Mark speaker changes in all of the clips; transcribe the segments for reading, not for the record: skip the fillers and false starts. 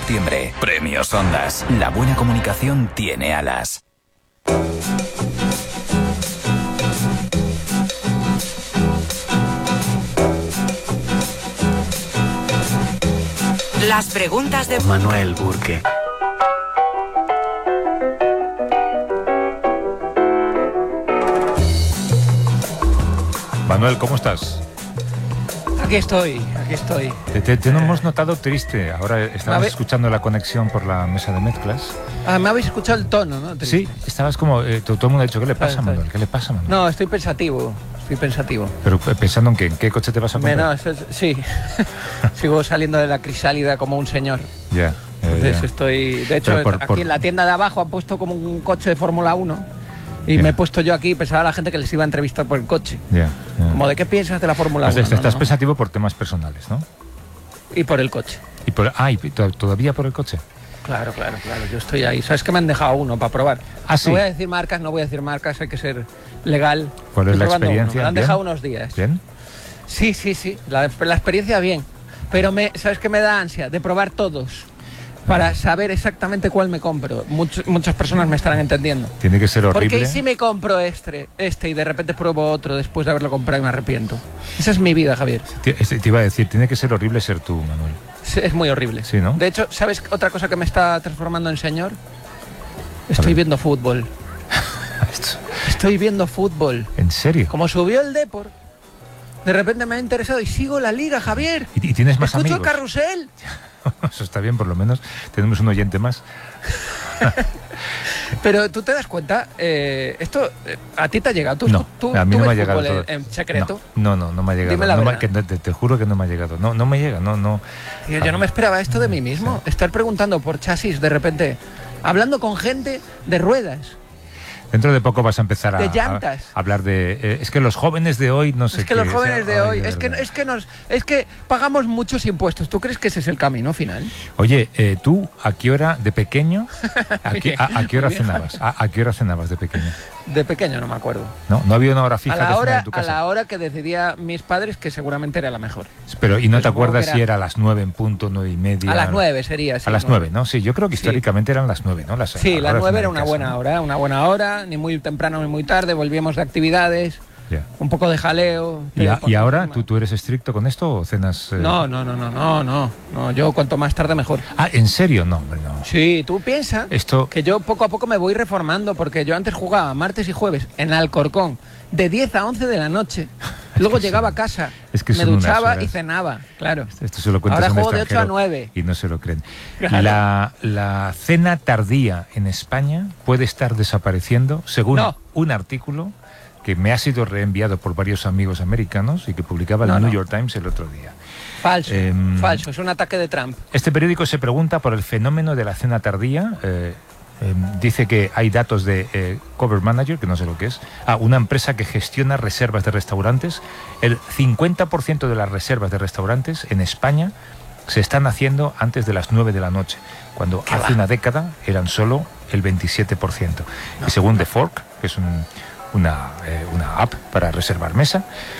Speaker 1: septiembre. Premios Ondas. La buena comunicación tiene alas.
Speaker 2: Las preguntas de
Speaker 3: Manuel Burke.
Speaker 4: Manuel, ¿cómo estás?
Speaker 5: Aquí estoy.
Speaker 4: Te hemos notado triste. Ahora estabas escuchando la conexión por la mesa de mezclas.
Speaker 5: Me habéis escuchado el tono, ¿no? Triste.
Speaker 4: Sí, estabas como... todo el mundo ha dicho, ¿qué le pasa, Manuel? ¿Qué le pasa, Manuel?
Speaker 5: No, estoy pensativo.
Speaker 4: Pero pensando en qué, ¿en qué coche te vas a comprar?
Speaker 5: No, sí. Sigo saliendo de la crisálida como un señor.
Speaker 4: Ya.
Speaker 5: Entonces estoy... De hecho, aquí en la tienda de abajo han puesto como un coche de Fórmula 1. Y me he puesto yo aquí y pensaba a la gente que les iba a entrevistar por el coche. Como, ¿de qué piensas de la Fórmula 1?
Speaker 4: Estás pensativo por temas personales, ¿no?
Speaker 5: Y por el coche.
Speaker 4: ¿Y todavía por el coche?
Speaker 5: Claro. Yo estoy ahí. ¿Sabes que me han dejado uno para probar?
Speaker 4: ¿Sí?
Speaker 5: No voy a decir marcas, hay que ser legal.
Speaker 4: ¿Cuál es la experiencia?
Speaker 5: Me han dejado unos días.
Speaker 4: ¿Bien?
Speaker 5: Sí. La experiencia bien. Pero ¿sabes qué me da ansia? De probar todos. Para saber exactamente cuál me compro. Muchas personas me estarán entendiendo.
Speaker 4: Tiene que ser horrible.
Speaker 5: Porque si me compro este y de repente pruebo otro después de haberlo comprado y me arrepiento. Esa es mi vida, Javier.
Speaker 4: Te iba a decir, tiene que ser horrible ser tú, Manuel.
Speaker 5: Es muy horrible.
Speaker 4: Sí, ¿no?
Speaker 5: De hecho, ¿sabes otra cosa que me está transformando en señor? Estoy viendo fútbol. Estoy viendo fútbol.
Speaker 4: ¿En serio?
Speaker 5: Como subió el Depor, de repente me ha interesado y sigo la liga, Javier.
Speaker 4: ¿Y tienes más amigos?
Speaker 5: Escucho el carrusel.
Speaker 4: Eso está bien, por lo menos tenemos un oyente más.
Speaker 5: Pero tú te das cuenta, esto a ti te ha llegado.
Speaker 4: No, a mí no me ha llegado todo.
Speaker 5: ¿En secreto?
Speaker 4: No me ha llegado.
Speaker 5: Dime la verdad.
Speaker 4: Te juro que no me ha llegado. No me llega, no.
Speaker 5: Tío, yo no me esperaba esto de mí mismo.
Speaker 4: Sí.
Speaker 5: Estar preguntando por chasis de repente, hablando con gente de ruedas.
Speaker 4: Dentro de poco vas a empezar a hablar de... es que los jóvenes de hoy no sé qué...
Speaker 5: Es que los jóvenes de hoy... Es que pagamos muchos impuestos. ¿Tú crees que ese es el camino final?
Speaker 4: Oye, ¿tú a qué hora de pequeño... ¿A qué hora cenabas? ¿A qué hora cenabas de pequeño?
Speaker 5: De pequeño no me acuerdo.
Speaker 4: No había una hora fija
Speaker 5: a
Speaker 4: tu casa.
Speaker 5: A la hora que decidía mis padres, que seguramente era la mejor.
Speaker 4: Pero, ¿y no te acuerdas si era a las 9 en punto, 9:30?
Speaker 5: A las 9 sería, sí.
Speaker 4: A las 9, ¿no? Sí, yo creo que históricamente eran las 9, ¿no?
Speaker 5: Las 9 era una buena hora, ni muy temprano ni muy tarde, volvíamos de actividades, un poco de jaleo.
Speaker 4: ¿Y ahora tú eres estricto con esto o cenas...?
Speaker 5: No, yo cuanto más tarde mejor.
Speaker 4: ¿En serio? No, hombre, no.
Speaker 5: Sí, tú piensas que yo poco a poco me voy reformando, porque yo antes jugaba martes y jueves en Alcorcón, de 10 a 11 de la noche. Luego llegaba a casa, me duchaba y cenaba, claro.
Speaker 4: Esto se lo cuentas
Speaker 5: ahora
Speaker 4: a un
Speaker 5: juego de 8 a 9.
Speaker 4: Y no se lo creen.
Speaker 5: Claro.
Speaker 4: La cena tardía en España puede estar desapareciendo, según un artículo que me ha sido reenviado por varios amigos americanos y que publicaba el New York Times el otro día.
Speaker 5: Falso, es un ataque de Trump.
Speaker 4: Este periódico se pregunta por el fenómeno de la cena tardía. Dice que hay datos de Cover Manager, que no sé lo que es, una empresa que gestiona reservas de restaurantes. El 50% de las reservas de restaurantes en España se están haciendo antes de las 9 de la noche, cuando hace una década eran solo el 27%. Y según The Fork, que es una app para reservar mesa,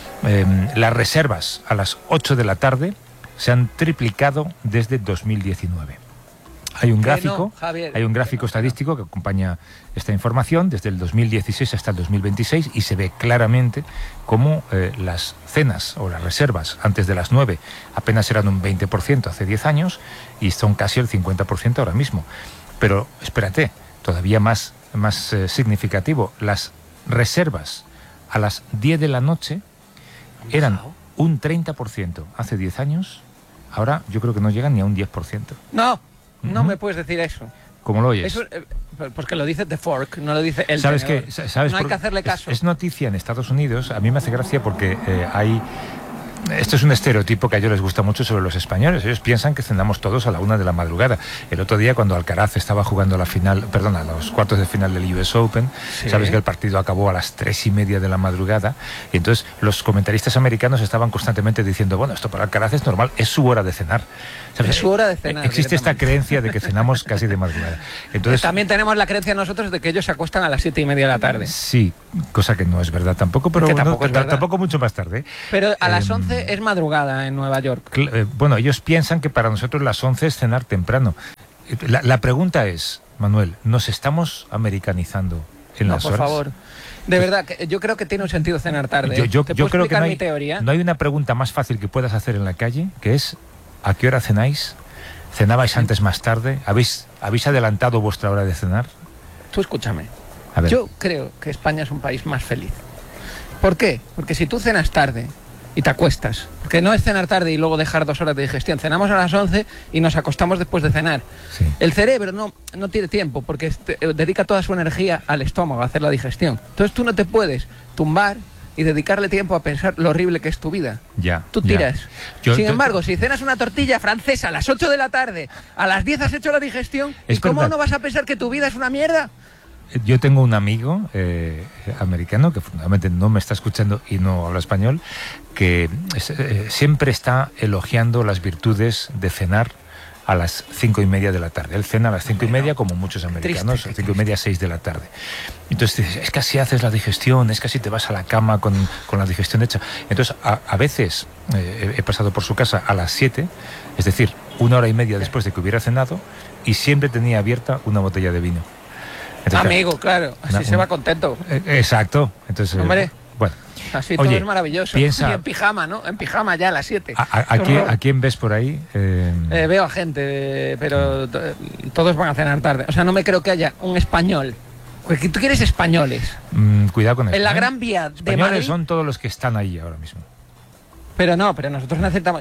Speaker 4: las reservas a las 8 de la tarde se han triplicado desde 2019. Hay un gráfico estadístico que acompaña esta información desde el 2016 hasta el 2026 y se ve claramente cómo las cenas o las reservas antes de las 9 apenas eran un 20% hace 10 años y son casi el 50% ahora mismo. Pero espérate, todavía más significativo, las reservas a las 10 de la noche eran un 30% hace 10 años, ahora yo creo que no llegan ni a un 10%.
Speaker 5: No me puedes decir eso.
Speaker 4: ¿Cómo lo oyes?
Speaker 5: Eso, porque lo dice The Fork, no lo dice el
Speaker 4: ¿Sabes
Speaker 5: tenedor. No hay que hacerle caso.
Speaker 4: Es noticia en Estados Unidos. A mí me hace gracia porque hay... Esto es un estereotipo que a ellos les gusta mucho sobre los españoles. Ellos piensan que cenamos todos a la 1 de la madrugada. El otro día, cuando Alcaraz estaba jugando a los cuartos de final del US Open, sabes que el partido acabó a las 3:30 de la madrugada, y entonces los comentaristas americanos estaban constantemente diciendo, bueno, esto para Alcaraz es normal, es su hora de cenar. ¿Sabes?
Speaker 5: Es su hora de cenar.
Speaker 4: Existe esta creencia de que cenamos casi de madrugada. Entonces,
Speaker 5: también tenemos la creencia nosotros de que ellos se acuestan a las 7:30 de la tarde.
Speaker 4: Sí, cosa que no es verdad tampoco, pero bueno, tampoco mucho más tarde.
Speaker 5: Pero a las 11 es madrugada en Nueva York.
Speaker 4: Bueno, ellos piensan que para nosotros las 11 es cenar temprano. La pregunta es, Manuel, ¿nos estamos americanizando en las horas?
Speaker 5: Por favor. De verdad, yo creo que tiene un sentido cenar tarde.
Speaker 4: Yo creo que
Speaker 5: mi teoría?
Speaker 4: No hay una pregunta más fácil que puedas hacer en la calle, que es ¿a qué hora cenáis? ¿Cenabais antes, más tarde? ¿Habéis adelantado vuestra hora de cenar?
Speaker 5: Tú escúchame. Yo creo que España es un país más feliz. ¿Por qué? Porque si tú cenas tarde y te acuestas, porque no es cenar tarde y luego dejar 2 horas de digestión, cenamos a las 11 y nos acostamos después de cenar.
Speaker 4: Sí.
Speaker 5: El cerebro no tiene tiempo porque dedica toda su energía al estómago, a hacer la digestión. Entonces tú no te puedes tumbar y dedicarle tiempo a pensar lo horrible que es tu vida.
Speaker 4: Ya.
Speaker 5: Tú tiras. Sin embargo, si cenas una tortilla francesa a las 8 de la tarde, a las 10 has hecho la digestión, ¿y cómo no vas a pensar que tu vida es una mierda?
Speaker 4: Yo tengo un amigo americano que fundamentalmente no me está escuchando y no habla español, que siempre está elogiando las virtudes de cenar a las 5:30 de la tarde. Él cena a las 5:30 como muchos americanos, a 5:30, 6 de la tarde. Entonces dices, es que así haces la digestión, es que así te vas a la cama con la digestión hecha. Entonces a veces he pasado por su casa a las 7, es decir, 1 hora y media después de que hubiera cenado, y siempre tenía abierta una botella de vino. Entonces,
Speaker 5: amigo, claro, así se va contento.
Speaker 4: Exacto. Entonces,
Speaker 5: hombre,
Speaker 4: bueno.
Speaker 5: Así todo es maravilloso.
Speaker 4: Piensa,
Speaker 5: y en pijama, ¿no? En pijama ya a las 7.
Speaker 4: ¿A quién ves por ahí?
Speaker 5: Veo a gente, pero todos van a cenar tarde. O sea, no me creo que haya un español. Porque tú quieres españoles.
Speaker 4: Cuidado con eso.
Speaker 5: En la Gran Vía de
Speaker 4: españoles
Speaker 5: Madrid
Speaker 4: son todos los que están ahí ahora mismo.
Speaker 5: Pero nosotros necesitamos...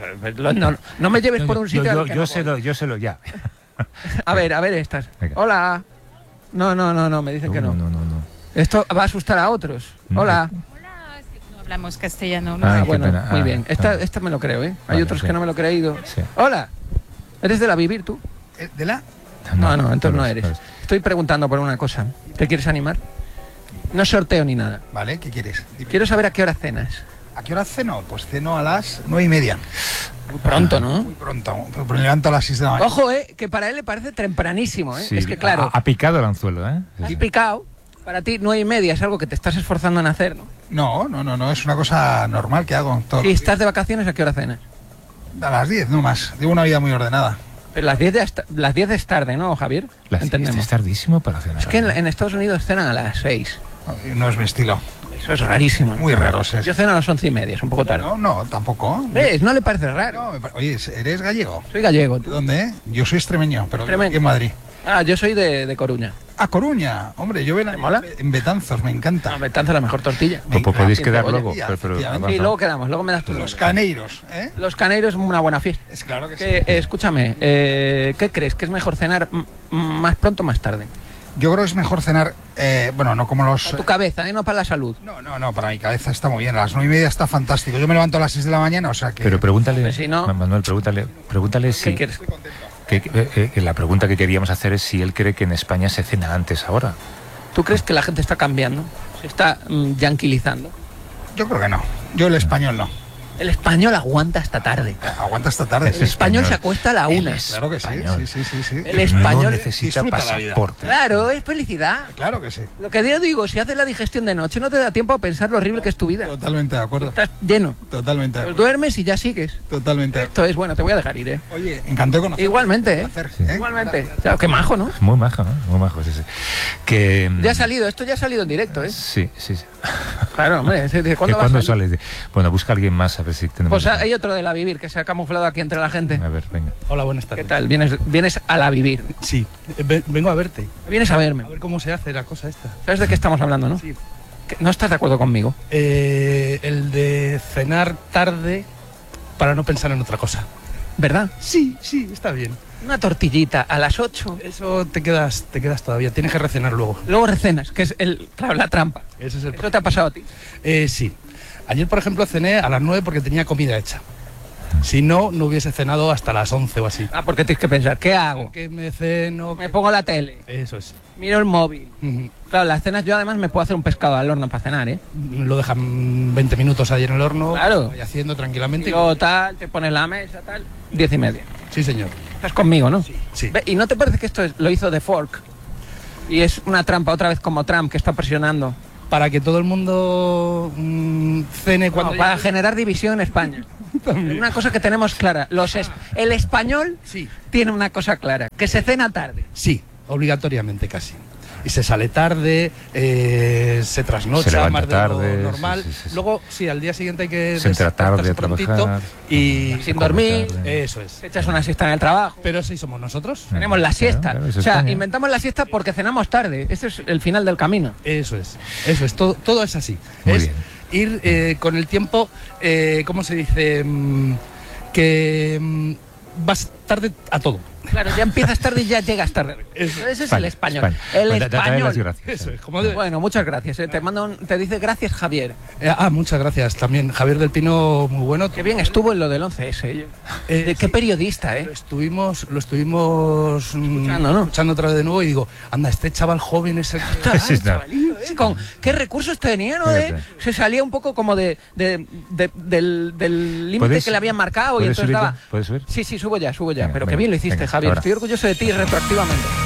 Speaker 5: No me lleves por un sitio...
Speaker 4: Yo sé lo ya.
Speaker 5: A ver estas. Venga. Hola. No, me dicen que no.
Speaker 4: No.
Speaker 5: Esto va a asustar a otros. Hola.
Speaker 2: Hola, es que no hablamos castellano.
Speaker 5: Bueno, muy bien. Esta me lo creo, ¿eh? Hay otros que no me lo he creído.
Speaker 4: Sí.
Speaker 5: Hola. ¿Eres de la Vivir tú?
Speaker 3: ¿De la?
Speaker 5: No, entonces no eres. Estoy preguntando por una cosa. ¿Te quieres animar? No sorteo ni nada.
Speaker 3: Vale, ¿qué quieres?
Speaker 5: Quiero saber a qué hora cenas.
Speaker 3: ¿A qué hora ceno? Pues ceno a las 9:30.
Speaker 5: Muy pronto, ¿no?
Speaker 3: Muy pronto. Pero me levanto a las 6 de la mañana.
Speaker 5: Ojo, que para él le parece tempranísimo, ¿eh?
Speaker 4: Sí,
Speaker 5: es que claro.
Speaker 4: Ha picado el anzuelo, ¿eh?
Speaker 5: Has picado. Para ti 9:30 es algo que te estás esforzando en hacer, ¿no?
Speaker 3: No, es una cosa normal que hago.
Speaker 5: Si estás de vacaciones, ¿a qué hora cenas?
Speaker 3: A las 10, no más. Llevo una vida muy ordenada.
Speaker 5: Pero las 10 es tarde, ¿no, Javier?
Speaker 4: Entendemos. Es tardísimo para cenar.
Speaker 5: Es que en Estados Unidos cenan a las 6.
Speaker 3: No es mi estilo.
Speaker 5: Eso es rarísimo.
Speaker 3: Muy raro.
Speaker 5: Yo ceno a las 11:30, es un poco tarde.
Speaker 3: No, tampoco.
Speaker 5: ¿Ves? ¿No le parece raro?
Speaker 3: No, oye, ¿eres gallego?
Speaker 5: Soy gallego.
Speaker 3: ¿De dónde? Yo soy extremeño, pero aquí en Madrid.
Speaker 5: Yo soy de Coruña.
Speaker 3: A Coruña, hombre, yo ven en Betanzos, me encanta.
Speaker 5: Betanzos, la mejor tortilla.
Speaker 4: Podéis quedar luego.
Speaker 5: Sí, luego quedamos, luego me das tú.
Speaker 3: Los caneiros, ¿eh?
Speaker 5: Los caneiros, una buena fiesta.
Speaker 3: Es claro que sí.
Speaker 5: Escúchame, ¿qué crees? ¿Que es mejor cenar más pronto o más tarde?
Speaker 3: Yo creo que es mejor cenar, no como los...
Speaker 5: Para tu cabeza, no para la salud.
Speaker 3: No, para mi cabeza está muy bien. A las 9:30 está fantástico. Yo me levanto a las 6 de la mañana, o sea que...
Speaker 4: Pero pregúntale,
Speaker 5: pues si no,
Speaker 4: Manuel, pregúntale si...
Speaker 5: ¿Qué quieres?
Speaker 4: La pregunta que queríamos hacer es si él cree que en España se cena antes ahora.
Speaker 5: ¿Tú crees que la gente está cambiando? ¿Se está yanquilizando?
Speaker 3: Yo creo que no. Yo el español no.
Speaker 5: El español aguanta hasta tarde.
Speaker 3: Aguanta hasta tarde.
Speaker 5: El español se acuesta a la 1.
Speaker 3: Claro que sí.
Speaker 5: El español
Speaker 4: no necesita pasaporte.
Speaker 5: Claro, es felicidad.
Speaker 3: Claro que sí.
Speaker 5: Lo que yo digo, si haces la digestión de noche, no te da tiempo a pensar lo horrible que es tu vida.
Speaker 3: Totalmente de acuerdo.
Speaker 5: Estás lleno.
Speaker 3: Totalmente de
Speaker 5: Pues
Speaker 3: acuerdo.
Speaker 5: duermes y ya sigues.
Speaker 3: Totalmente.
Speaker 5: Esto es bueno, te voy a dejar ir, ¿eh?
Speaker 3: Oye, encantado de conocerte.
Speaker 5: Igualmente, Igualmente. Claro, qué majo, ¿no?
Speaker 4: Muy majo, ¿no? Muy majo, sí. Que...
Speaker 5: Ya ha salido, esto ya ha salido en directo, ¿eh?
Speaker 4: Sí.
Speaker 5: Claro, hombre.
Speaker 4: ¿Cuándo sales? Bueno, busca a alguien más a ver si tenemos...
Speaker 5: Pues hay otro de la Vivir que se ha camuflado aquí entre la gente.
Speaker 4: A ver, venga.
Speaker 6: Hola, buenas tardes.
Speaker 5: ¿Qué tal? ¿Vienes a la Vivir?
Speaker 6: Sí, vengo a verte.
Speaker 5: Vienes a verme.
Speaker 6: A ver cómo se hace la cosa esta.
Speaker 5: ¿Sabes de qué estamos hablando, no?
Speaker 6: Sí.
Speaker 5: ¿No estás de acuerdo conmigo?
Speaker 6: El de cenar tarde para no pensar en otra cosa.
Speaker 5: ¿Verdad?
Speaker 6: Sí, está bien.
Speaker 5: Una tortillita a las 8.
Speaker 6: Eso te quedas todavía. Tienes que recenar luego.
Speaker 5: Luego recenas, que es la trampa.
Speaker 6: Ese es el
Speaker 5: ¿Eso te ha pasado a ti?
Speaker 6: Sí. Ayer, por ejemplo, cené a las 9 porque tenía comida hecha. Si no hubiese cenado hasta las 11 o así.
Speaker 5: Porque tienes que pensar, ¿qué hago?
Speaker 6: ¿Qué me ceno?
Speaker 5: Me pongo la tele.
Speaker 6: Eso es.
Speaker 5: Miro el móvil. Claro, las cenas yo además me puedo hacer un pescado al horno para cenar, ¿eh?
Speaker 6: Lo dejan 20 minutos ahí en el horno.
Speaker 5: Claro.
Speaker 6: Voy haciendo tranquilamente.
Speaker 5: Y luego tal, te pones la mesa, tal. 10:30.
Speaker 6: Sí, señor.
Speaker 5: Estás conmigo, ¿no?
Speaker 6: Sí.
Speaker 5: ¿Y no te parece que esto lo hizo The Fork? Y es una trampa otra vez como Trump que está presionando
Speaker 6: para que todo el mundo cene cuando...
Speaker 5: para generar división en España. Una cosa que tenemos clara, el español tiene una cosa clara, que se cena tarde.
Speaker 6: Sí, obligatoriamente casi. Y se sale tarde, se trasnocha más de lo normal. Sí. Luego, al día siguiente hay que
Speaker 4: se entra tarde a trabajar
Speaker 5: y sin dormir.
Speaker 6: Eso es.
Speaker 5: Echas una siesta en el trabajo.
Speaker 6: Pero sí somos nosotros.
Speaker 5: Tenemos la siesta. Inventamos la siesta porque cenamos tarde. Este es el final del camino.
Speaker 6: Eso es. Todo es así.
Speaker 4: Muy
Speaker 6: bien. Ir con el tiempo, ¿cómo se dice? Que vas tarde a todo.
Speaker 5: Claro, ya empiezas tarde y ya llegas tarde. Ese es el español. El español.
Speaker 6: Eso es,
Speaker 5: bueno, muchas gracias. Te dice gracias, Javier.
Speaker 6: Muchas gracias también. Javier del Pino, muy bueno.
Speaker 5: Qué bien estuvo en lo del 11S. Qué periodista, ¿eh?
Speaker 6: Lo estuvimos escuchando otra vez de nuevo y digo, anda, este chaval joven es el...
Speaker 5: Con qué recursos tenía, ¿no? Se salía un poco como del límite que le habían marcado y entonces daba...
Speaker 4: ¿Puedes subir?
Speaker 5: Sí, subo ya.
Speaker 4: Venga,
Speaker 5: Pero qué bien lo hiciste, Javier. Estoy orgulloso de ti retroactivamente.